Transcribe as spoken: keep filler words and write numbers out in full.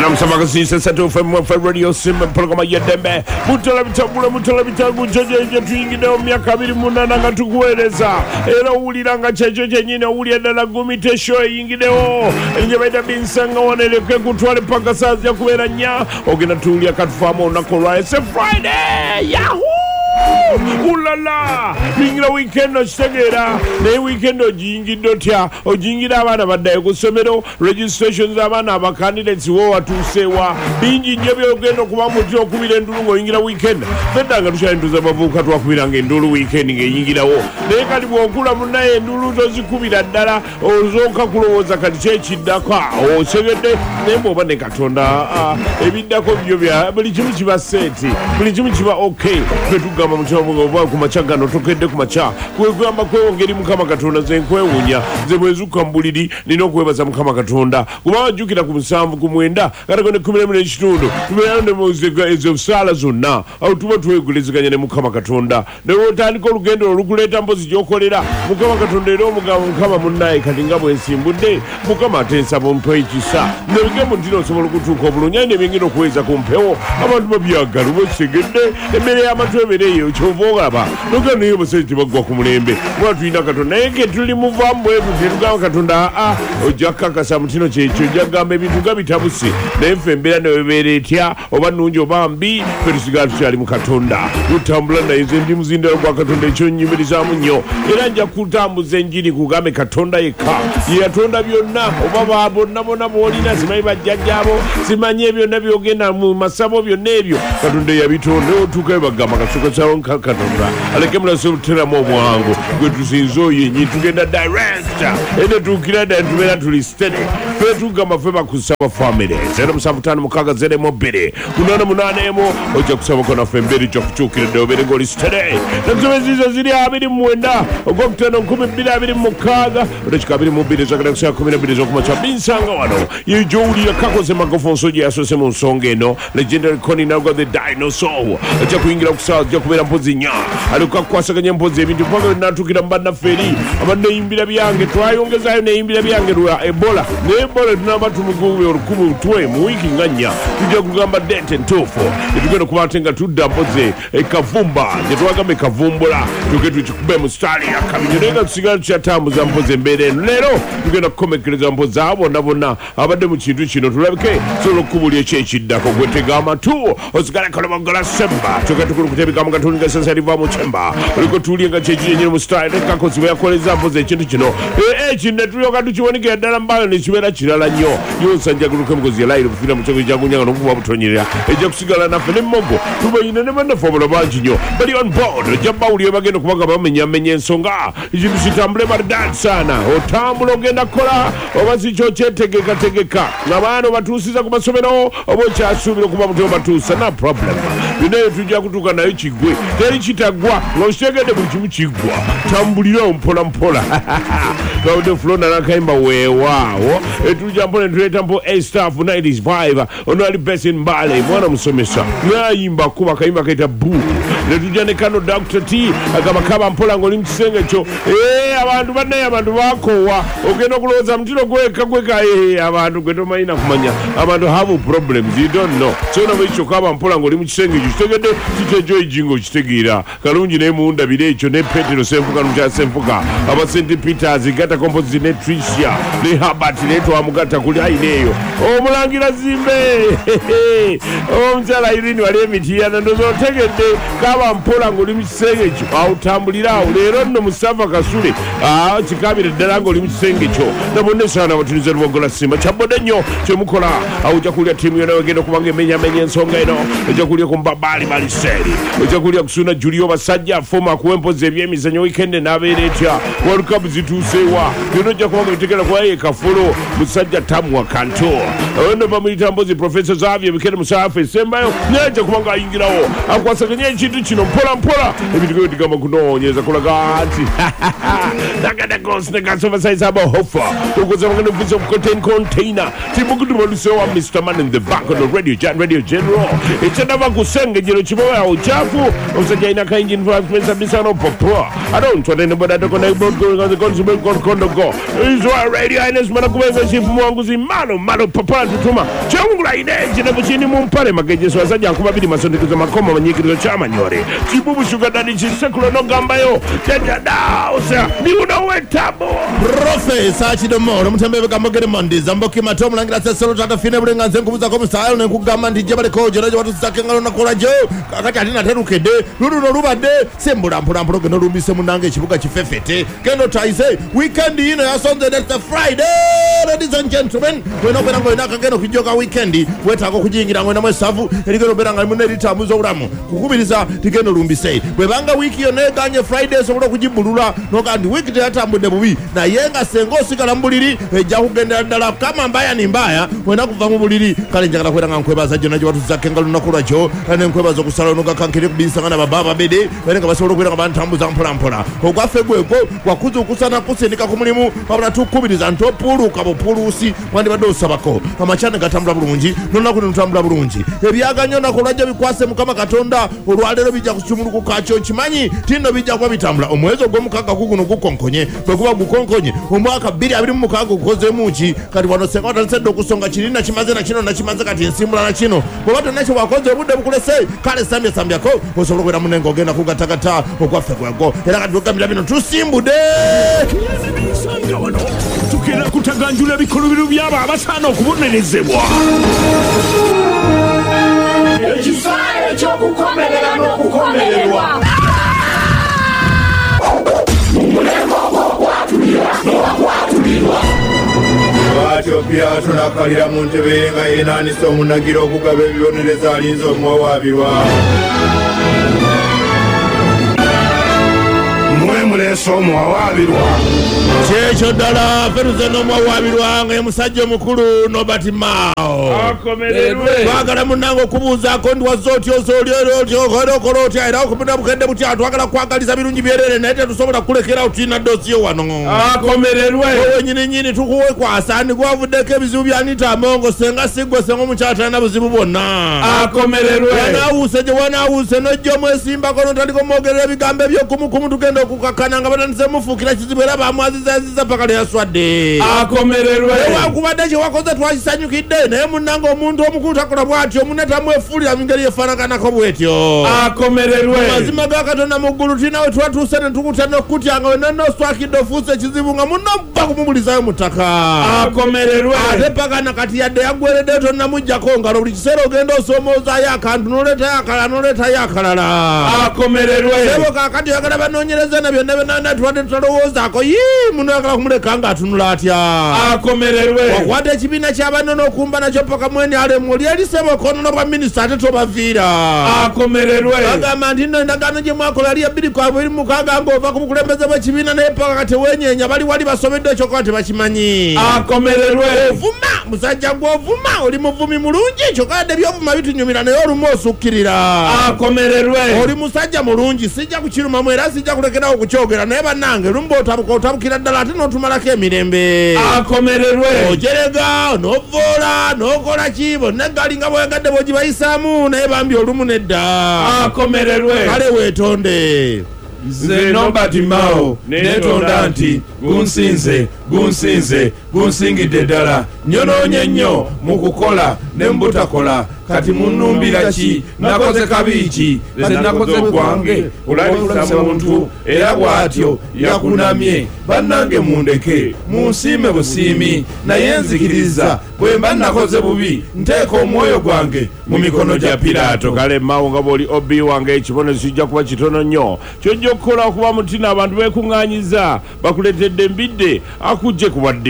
I'm Samagasi Sato from Radio Sim Programa Yedembe. Mutala Bitabula Mutala Bitabu Jaja Twingi no Miakabiri Munanga Tuguereza. Ero Uliranga Chejo Jenina Ulia de la Gumite Show Ingideo. And you might have been sang on a Kutwale Pakasas Yakueranya. Ogina Tulia Katfamo Nakora. It's a Friday! Yahoo! Ooh la la! Bingra weekend no segera, ne weekend no jingi dotia, o jingi da bana badde ku somero, registrations abana ba candidates wo atusewa, bingi nyebi ogendo kuba muti okubira endulu ngo yingira weekend. Bedanga tusha enduza bavuka twakubira endulu weekend nge yingira wo. Ne kali bwokula munaye endulu tozikubira ddala, ozoka kulowoza kati kyekiddaka, o segedde nembo bane katonda, ebiddako byo bya buli kimu kiba seti, buli kimu kiba okay. Petugamba mutyamugo bwa kumachaga no tokedde kumacha kwegamba kwewongeri mukama katonda ze nkwewunya ze bwezuka mbuliri nino kwebaza mukama katonda kuba jukira ku musanvu ku mwenda katako ne kumi na bbiri ekitundu tubeera ne muzega ezo sala zonna awo tuba tweguliziganya ne mukama katonda ne wotandika olugendo olukuleeta mpozi gyokolera mukama katonda era omugabo mukama munnaye kati nga bwensimbudde mukama atensaba ompe ekisa nebigambo ntino osobola okutuuka obulungi ne bingina okuweza ku mpewo abantu babyagala bwesegedde emmere y'amatu ebeereyo kyovogaba noga niyo basente bagwa ku mulembe mwatuyina katonda naye ke tuli muvamu bwetu tetugamba katonda a ojja kakasa mutino kyekyo ojja kugamba ebintu nga bitabuse naye ffe embeera newebeera etya oba nnungi oba mbi fe tusigala tukyali mu katonda tutambula naye nze ndi muzindalo gwa katonda ekyonnyimirizaamu nnyo era nja kutambuza enjiri kugambe katonda yekka ye yatonda byonna oba ba bonna bonna boolina simanyi bajjajjaabo simanyi byonna byogenda mu masabo byonna ebyo katonda yabitonda otuuka bagamba kasukasalo katonda aleke mulase buteramu omwangu gwe tusinza oyo enyi tugenda direct ene tuukira ddala tubeera tuli steady fe tugamba fe bakusaba family zero musanvu ttaano mukaaga zero emu bbiri munaana munaana emu ojja kusabako naffe embeera ejja kukyukira ddala obeere ng'oli steady n'ensobezizo ziri abiri mu mwenda ogwokutaano nkumi bbiri abiri mu mukaaga otekika abiri mu bbiri ezagala kusaa kumi na bbiri ez'okumakya binsanga wano ye gy'owulira kakoze magafonso gye yasose mu nsonga eno legendary Connie Nago the dinosaur ajja kuyingira ku ssaawa ajja kubeera mpozi nnya alikuwa kukwasaganya mpozi ebintu mpaka natuukira mbannaffe eri abanneyimbira byange twayongezaayo neyimbira byange lwa ebola ne ebola tunamba tumugubi olukumi twe mu wiiki nga nnya tujja kugamba dente entuufu etugenda okuba ate nga tudda mpozi ekavumba gyetwagamba ekavumbula tuge tukikube mu sitaali yakabinyo naye nga tusigala tukyatambuza mpozi embeera eno leero tugenda kukomekereza mpozi abo bonna bonna abadde mu kintu kino tulabike sobola okukubulya ekyekiddako gwetega amatu osigala kalobagola semba tuge tukulu kutebikamu gatunga sasa riva mu chemba oliko tulie nga chejiye nyine mu style kakozi bwe yakoleza mpoze ekintu kino eh kinne tuyoka tukibonika ddala mbayo ne kibeera kirala nnyo yonsa njaguluka mukozi yalaire kufira mu kyego kyagunyanga n'okuba butonyerera ejja kusigala naffe ne mmogo tubayina ne bannaffe obula bangi nnyo bali on board ojja bawulire bagenda kubaga bamenyamenya ensonga ekintu kitambule maridadi sana otambula ogenda kukola oba si kyo kyetegekategeka ng'abaana obatuusiza ku masomero oba okyasuubira okuba muto obatuusa na problem byonna eyo tujja kutuuka nayo kigwe teri kitagwa ng'okitegedde buli kimu kiggwa tambulirawo mpola mpola gawudde fulona nakayimba weewaawo etujja mpola netuleeta mpo a staff ninety-five ono ali besin mbale mwana musomesa nayimba kuba akayimba kaita buu netujja ne kano Doctor T agamba kaba mpola ng'oli mu kisenge kyo abantu bannaye abantu bakowa ogenda okulowooza mutiro gweka gweka abantu gwe tomalina kumanya abantu have problems you don't know so nabo ekyo kaba mpola ng'oli mu kisenge ekyo kitegedde kitejoyi jingo kitegeera kalungi naye mundabire ekyo ne Petero Senfuka n'omukyala Senfuka aba Saint Peters gata composite ne Tricia ne Herbert ne twamugatta kuli ayineeyo omulangira zimbe omukyala Irene wali emitiyana ndozo otegedde kaba mpola ng'oli mu kisenge ekyo awutambulira awo leero nno Mustafa Kasule kikabira ddala ng'oli mu kisenge ekyo nabonna esaana batuniza lubogola simba kyabodde nnyo kyemukola awujja kulya ttiimu yona wegenda okubanga emenyamenya ensonga eno ojja kulya ku Mbabali Baliseri ojja kulya kusuna Julio basajja afoma kuwa empozi ebyemizannyo weekend n'abeera etya World Cup zituusewa byonna ojja kubanga bitegera kubaye kafulo musajja Tamwa Kanto ono bamuyita mpozi Professor Xavier Bikere Musaafu esembayo naye ajja kubanga ayingirawo akwasaganya ekintu kino mpola mpola ebintu byo digamba kunoonyeza kulaga nti nagadagosnegasovasaiza abahofa ukozamanga nevuza obucontain container timukutu balusewa Mister Man in the back on the radio Jan Radio General ekyanava kusenge jero kibawa uchafu omusajja ina ka engine five pesa bisano popo I don't want anybody to connect both going on the consumer kondo go is our radio ines mana kubenga chief mwanguzi malo malo papa tutuma changula ineje ne buchini mumpale magejeso asajja akubabiri masondekezo makoma manyikirizo chamanyore chibubu sugar daddy chisekulo no gambayo jaja dausa ni unowetabo Professor Chidomoro mutembe bekamogere mandiza mboki matomu langira sesero tata fine bulenganze nkubuza ko musayo ne kugamba ndije bale ko jero watu sakengalo nakola jo akati atina terukede lulu no lubade sembula mpula mpula geno lumbise munange chibuga chifefete geno taise weekend ino ya sonze next Friday ladies and gentlemen weno berango inaka geno kujoka weekend wetako kujingira ngwe namwe savu erigeno beranga mune litamuzo uramu kukubiriza tigeno lumbise bwebanga wiki yo neganye Friday so kujibulula no kandi wiki yatambude bubi na yenga sengo sikala mbuliri eja kugenda ndala kama mbaya ni mbaya wena kuva mu buliri kale njagala kwera ngankwebaza jona je watu zakenga lunakula jo ane nkwebaza kusala no gakankire kubisa ngana baba bede wenga basolo kwera ngabantambuza mpola mpola okwafe gweko wakuzu kusana kusenika kumulimu babula tukubiriza ntopulu kabopulusi wandi badosa bako amachane gatambula bulungi nonna kuno ntambula bulungi ebyaganyo nakulaje bikwase mukama katonda olwalero bija kusumulu kukacho kimanyi tino bija kwa bitambula omwezo gomukaga kuguno gukonkonye bekuba gukonkonye omwaka bbiri abiri mu mukaga gukoze muki kati wano senga tansedde okusonga kirina kimaze na kino na kimaze kati ensimbula na kino bwatu nakyo wakoze budde bukulese kale sambya sambyako osobola kwera munengo ogenda kugatakata okwaffe gwego era kati tugamira bino tusimbude tukera kutaganjula bikolobero byabo abasaana okubonerezebwa ekisaale ky'okukomerera n'okukomererwa Batyo pia tunakalira mu ntebe nga yenanisa omunagiro okugaba ebibonereza alinza omuwawaabirwa mwe muleesa omuwawaabirwa kyekyo ddala feruze n'omuwawaabirwa nga ye musajja omukulu Nobert Mao twagala munnange okubuuzaako ndi wazze otyo zolyero otyo okola okola otya era okupita bukedde butya twagala kwagaliza birungi byerere naye tetusobola kulekeraawo tulina dosiyo wano wenyininyini tukuwekwasa ndi gwavuddeko ebizibu byanita amongo senga siggwe senga omukyatana buzibu bwonna wanawuuse gye wanawuuse nojja omwesimbako notaliko mwogerera ebigambo ebyokumukumu tugenda okukakana nga batandise mufuukira kizibu era bamwazizaziza paka leyaswadde wakubadde kyewakoze twakisanyukidde naye munnange omuntu omukulu takola bwatyo munne tamwefuulira mu ngeri efaanaganako bwetyo mazima ga katonda mu ggulu tulina we twatuuse ne tukuta n'okutya nga wena noswakidde ofuuse ekizibu nga munno bba kumumulizayo mu ttaka ate paka nakati yadde yaggweredde tonnamuggyako ngalo buli kiseera ogenda osoomoozayo akantu noleetayo akalala noleetayo akalala ebo kakati oyagala banoonyereza na byonna byonna tuwadde tutalowoozaako yii muno oyagala kumuleka ng'atunula atya wakwata ekibiina ky'abanno n'okumba nakyo paka mwene alemu oli erisema okonono bwa minisita ate tobaviira bagamba nti nno endagaano gye mwakola yali ebbiri kwabwe eri mukaaga ng'ova ku bukulembeze bw'ekibiina naye paka kati wenyeenya bali wali basobedde ekyokola tebakimanyi ovuma musajja gw'ovuma oli muvumi mulungi kyokadde byovuma bitunyumira naye olumu osukkirira oli musajja mulungi sijja kukirumamu era sijja kulekerawo kukyogera naye bannange lumba otabuka otabukira ddala ate n'otumalako emirembe ojerega novoola n'okola ki bonna eggali nga bweyagadde bwogibayisaamu naye bambi olumu nedda kale weetonde nze Nobert Mao netonda nti gunsinze gunsinze gunsingidde ddala nyonoonye nnyo mu kukola ne mbutakola kati munnumbira ki nakoze kabiiki ze nakoze gwange olabisa muntu era bw'atyo yakunamye bannange mundeke munsiime busiimi naye nzikiriza bwe mba nakoze bubi nteeka omwoyo gwange mu mikono gya Piraato. kale Mao nga bw'oli obi wange ekibonezo kijja kuba kitono nnyo kyojja okukola okuba mutina abantu beekuŋŋaanyiza bakuleetedde embidde akujje kubadde